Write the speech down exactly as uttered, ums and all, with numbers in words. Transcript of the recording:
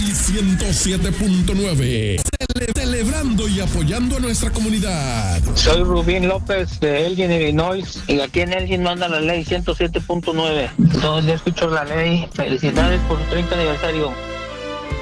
ciento siete punto nueve. Cele- celebrando y apoyando a nuestra comunidad. Soy Rubín López de Elgin, Illinois, y aquí en Elgin manda la ley ciento siete punto nueve. Todos los días escucho la ley. Felicidades por su treinta aniversario.